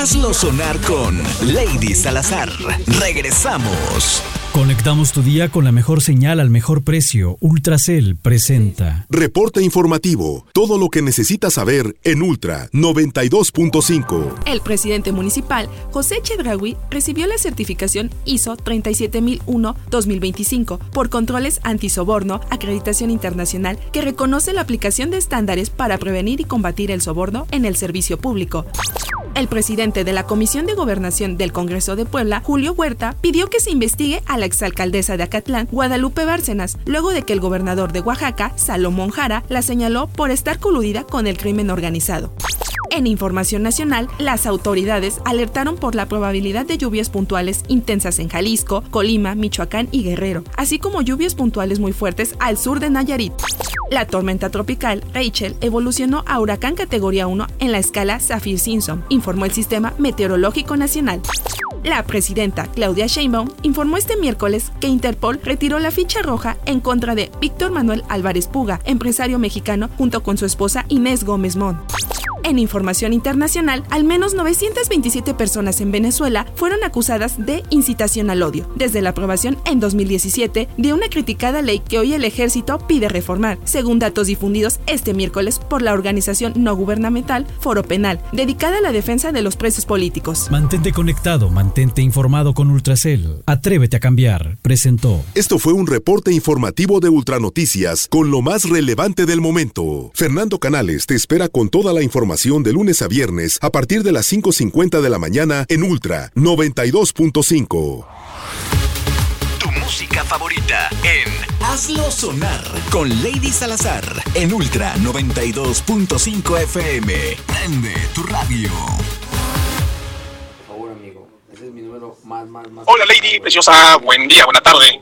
Hazlo sonar con Lady Salazar. Regresamos. Conectamos tu día con la mejor señal al mejor precio. Ultracel presenta Reporte informativo. Todo lo que necesitas saber en Ultra 92.5. El presidente municipal, José Chedraui, recibió la certificación ISO 37001-2025 por controles antisoborno, acreditación internacional, que reconoce la aplicación de estándares para prevenir y combatir el soborno en el servicio público. El presidente de la Comisión de Gobernación del Congreso de Puebla, Julio Huerta, pidió que se investigue a la exalcaldesa de Acatlán, Guadalupe Bárcenas, luego de que el gobernador de Oaxaca, Salomón Jara, la señaló por estar coludida con el crimen organizado. En información nacional, las autoridades alertaron por la probabilidad de lluvias puntuales intensas en Jalisco, Colima, Michoacán y Guerrero, así como lluvias puntuales muy fuertes al sur de Nayarit. La tormenta tropical Rachel evolucionó a huracán categoría 1 en la escala Saffir-Simpson, informó el Sistema Meteorológico Nacional. La presidenta Claudia Sheinbaum informó este miércoles que Interpol retiró la ficha roja en contra de Víctor Manuel Álvarez Puga, empresario mexicano, junto con su esposa Inés Gómez Mont. En información internacional, al menos 927 personas en Venezuela fueron acusadas de incitación al odio, desde la aprobación en 2017 de una criticada ley que hoy el ejército pide reformar, según datos difundidos este miércoles por la organización no gubernamental Foro Penal, dedicada a la defensa de los presos políticos. Mantente conectado, mantente informado con Ultracel. Atrévete a cambiar, presentó. Esto fue un reporte informativo de Ultranoticias con lo más relevante del momento. Fernando Canales te espera con toda la información de lunes a viernes a partir de las 5:50 de la mañana en Ultra 92.5. Tu música favorita en Hazlo Sonar con Lady Salazar en Ultra 92.5 FM. Prende tu radio. Por favor, amigo. Ese es mi número más. Hola, Lady, preciosa. Buen día, buena tarde.